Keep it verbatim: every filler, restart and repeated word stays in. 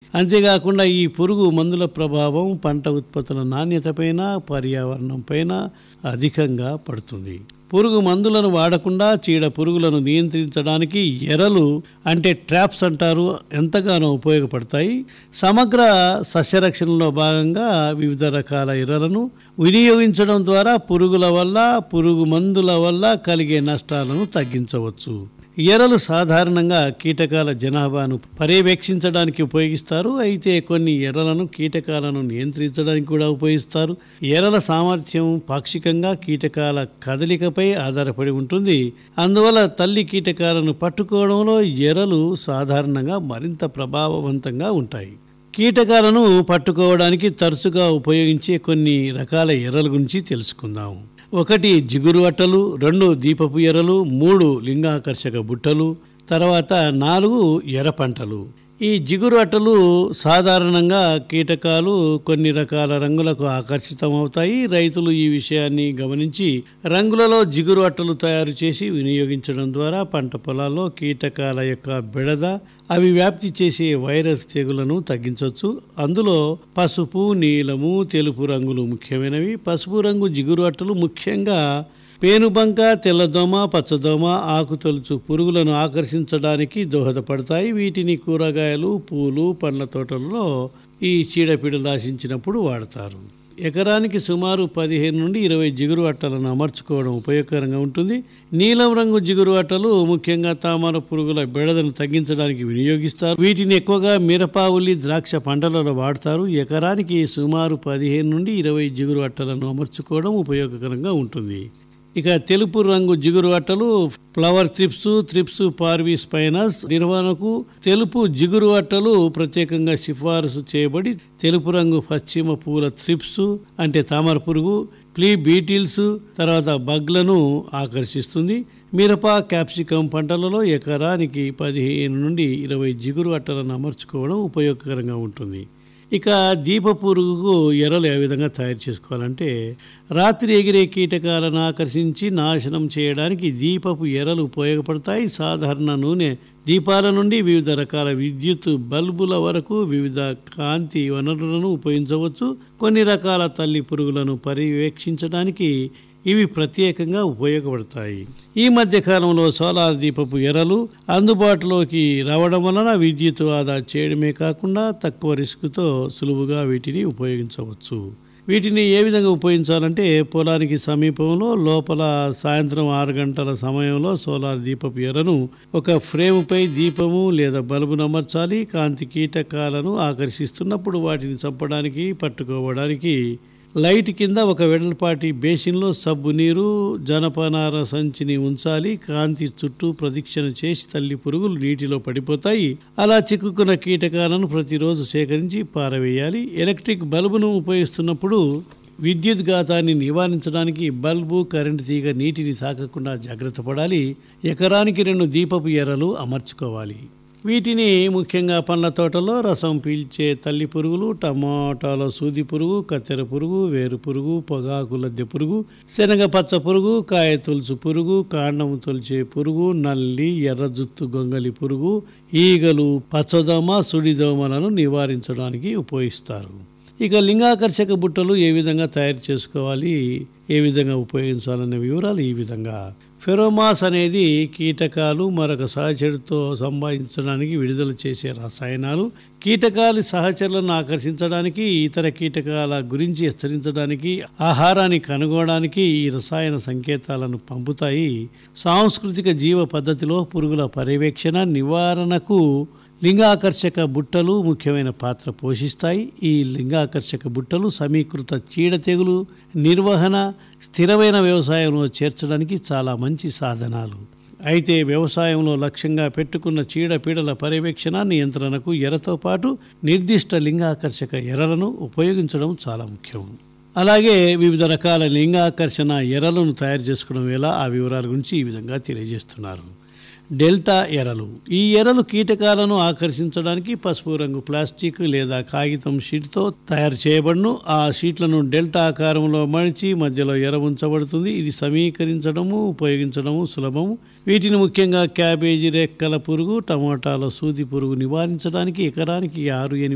అంతేకాకుండా ఈ పురుగు మందుల ప్రభావం పంట ఉత్పత్తుల నాణ్యతపైన, పర్యావరణంపైన అధికంగా పడుతుంది. పురుగు మందులను వాడకుండా చీడ పురుగులను నియంత్రించడానికి ఎరలు అంటే ట్రాప్స్ అంటారు ఎంతగానో ఉపయోగపడతాయి. సమగ్ర సస్యరక్షణలో భాగంగా వివిధ రకాల ఎరలను వినియోగించడం ద్వారా పురుగుల వల్ల, పురుగు మందుల వల్ల కలిగే నష్టాలను తగ్గించవచ్చు. ఎరలు సాధారణంగా కీటకాల జనాభాను పర్యవేక్షించడానికి ఉపయోగిస్తారు. అయితే కొన్ని ఎరలను కీటకాలను నియంత్రించడానికి కూడా ఉపయోగిస్తారు. ఎరల సామర్థ్యం పాక్షికంగా కీటకాల కదలికపై ఆధారపడి ఉంటుంది. అందువల్ల తల్లి కీటకాలను పట్టుకోవడంలో ఎరలు సాధారణంగా మరింత ప్రభావవంతంగా ఉంటాయి. కీటకాలను పట్టుకోవడానికి తరచుగా ఉపయోగించే కొన్ని రకాల ఎరల గురించి తెలుసుకుందాం. ఒకటి జిగురు అట్టలు, రెండు దీపపు ఎరలు, మూడు లింగాకర్షక బుట్టలు, తర్వాత నాలుగు ఎర్ర పంటలు. ఈ జిగురు అట్టలు సాధారణంగా కీటకాలు కొన్ని రకాల రంగులకు ఆకర్షితమవుతాయి. రైతులు ఈ విషయాన్ని గమనించి రంగులలో జిగురు అట్టలు తయారు చేసి వినియోగించడం ద్వారా పంట పొలాల్లో కీటకాల యొక్క బెడద, అవి వ్యాప్తి చేసే వైరస్ తెగులను తగ్గించవచ్చు. అందులో పసుపు, నీలము, తెలుపు రంగులు ముఖ్యమైనవి. పసుపు రంగు జిగురు అట్టలు ముఖ్యంగా పేనుబంక, తెల్లదోమ, పచ్చదోమ, ఆకుతొలుచు పురుగులను ఆకర్షించడానికి దోహదపడతాయి. వీటిని కూరగాయలు, పూలు, పండ్ల తోటలలో ఈ చీడపీడలు ఆశించినప్పుడు వాడతారు. ఎకరానికి సుమారు పదిహేను నుండి ఇరవై జిగురు అట్టలను అమర్చుకోవడం ఉపయోగకరంగా ఉంటుంది. నీలం రంగు జిగురు అట్టలు ముఖ్యంగా తామర పురుగుల బెడదను తగ్గించడానికి వినియోగిస్తారు. వీటిని ఎక్కువగా మిరప, ఉల్లి, ద్రాక్ష పంటలలో వాడతారు. ఎకరానికి సుమారు పదిహేను నుండి ఇరవై జిగురు అట్టలను అమర్చుకోవడం ఉపయోగకరంగా ఉంటుంది. ఇక తెలుపు రంగు జిగురు అట్టలు ఫ్లవర్ త్రిప్స్, త్రిప్స్ పార్వీ స్పైనస్ నిర్వహణకు తెలుపు జిగురు అట్టలు ప్రత్యేకంగా సిఫారసు చేయబడి తెలుపు రంగు పశ్చిమ పూల త్రిప్స్ అంటే తామర పురుగు, ప్లీ బీటిల్స్, తర్వాత బగ్లను ఆకర్షిస్తుంది. మిరప, క్యాప్సికం పంటలలో ఎకరానికి పదిహేను నుండి ఇరవై జిగురు అట్టలను అమర్చుకోవడం ఉపయోగకరంగా ఉంటుంది. ఇక దీప పురుగుకు ఎరలు ఏ విధంగా తయారు చేసుకోవాలంటే రాత్రి ఎగిరే కీటకాలను ఆకర్షించి నాశనం చేయడానికి దీపపు ఎరలు ఉపయోగపడతాయి. సాధారణ నూనె దీపాల నుండి వివిధ రకాల విద్యుత్ బల్బుల వరకు వివిధ కాంతి వనరులను ఉపయోగించవచ్చు. కొన్ని రకాల తల్లి పురుగులను పర్యవేక్షించడానికి ఇవి ప్రత్యేకంగా ఉపయోగపడతాయి. ఈ మధ్య కాలంలో సోలార్ దీపపు ఎరలు అందుబాటులోకి రావడం వలన విద్యుత్ ఆదా చేయడమే కాకుండా తక్కువ రిస్క్తో సులువుగా వీటిని ఉపయోగించవచ్చు. వీటిని ఏ విధంగా ఉపయోగించాలంటే పొలానికి సమీపంలో లోపల సాయంత్రం ఆరు గంటల సమయంలో సోలార్ దీపపు ఎరను ఒక ఫ్రేముపై దీపము లేదా బల్బును అమర్చాలి. కాంతి కీటకాలను ఆకర్షిస్తున్నప్పుడు వాటిని చంపడానికి, పట్టుకోవడానికి లైట్ కింద ఒక వెడల్పాటి బేసిన్లో సబ్బు నీరు, జనపనార సంచిని ఉంచాలి. కాంతి చుట్టూ ప్రదక్షిణ చేసి తల్లి పురుగులు నీటిలో పడిపోతాయి. అలా చిక్కుకున్న కీటకాలను ప్రతిరోజు సేకరించి పారవేయాలి. ఎలక్ట్రిక్ బల్బును ఉపయోగిస్తున్నప్పుడు విద్యుత్ ఘాతాన్ని నివారించడానికి బల్బు, కరెంటు తీగ నీటిని తాకకుండా జాగ్రత్త పడాలి. ఎకరానికి రెండు దీపపు ఎరలు అమర్చుకోవాలి. వీటిని ముఖ్యంగా పండ్ల తోటలో రసం పీల్చే తల్లి పురుగులు, టమాటాల సూది పురుగు, కత్తెర పురుగు, వేరు పురుగు, పొగాకు లద్దె పురుగు, శనగ పచ్చ పురుగు, కాయ తొలుచు పురుగు, కాండము తొలిచే పురుగు, నల్లి, ఎర్ర జుత్తు గొంగలి పురుగు, ఈగలు, పచ్చదోమ, సుడిదోమలను నివారించడానికి ఉపయోగిస్తారు. ఇక లింగాకర్షక బుట్టలు ఏ విధంగా తయారు చేసుకోవాలి, ఏ విధంగా ఉపయోగించాలనే వివరాలు ఈ విధంగా. ఫెరోమాస్ అనేది కీటకాలు మరొక సహచరుతో సంభాషించడానికి విడుదల చేసే రసాయనాలు. కీటకాలు సహచరులను ఆకర్షించడానికి, ఇతర కీటకాల గురించి హెచ్చరించడానికి, ఆహారాన్ని కనుగొనడానికి ఈ రసాయన సంకేతాలను పంపుతాయి. సాంస్కృతిక జీవ పద్ధతిలో పురుగుల పర్యవేక్షణ, నివారణకు లింగాకర్షక బుట్టలు ముఖ్యమైన పాత్ర పోషిస్తాయి. ఈ లింగాకర్షక బుట్టలు సమీకృత చీడ తెగులు నిర్వహణ, స్థిరమైన వ్యవసాయంలో చేర్చడానికి చాలా మంచి సాధనాలు. అయితే వ్యవసాయంలో లక్ష్యంగా పెట్టుకున్న చీడపీడల పర్యవేక్షణ, నియంత్రణకు ఎరతో పాటు నిర్దిష్ట లింగాకర్షక ఎరలను ఉపయోగించడం చాలా ముఖ్యం. అలాగే వివిధ రకాల లింగాకర్షణ ఎరలను తయారు చేసుకోవడం ఎలా, ఆ వివరాల గురించి ఈ విధంగా తెలియజేస్తున్నారు. డెల్టా ఎరలు. ఈ ఎరలు కీటకాలను ఆకర్షించడానికి పసుపు రంగు ప్లాస్టిక్ లేదా కాగితం షీట్తో తయారు చేయబడును. ఆ షీట్లను డెల్టా ఆకారంలో మడిచి మధ్యలో ఎర ఉంచబడుతుంది. ఇది సమీకరించడము, ఉపయోగించడము సులభము. వీటిని ముఖ్యంగా క్యాబేజీ రెక్కల పురుగు, టమాటాల సూది పురుగు నివారించడానికి ఎకరానికి ఆరు ఎనిమిది